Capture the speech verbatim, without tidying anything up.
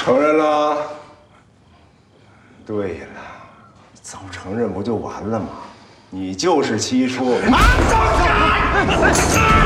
承认了。对了，早承认不就完了吗？你就是七叔。啊！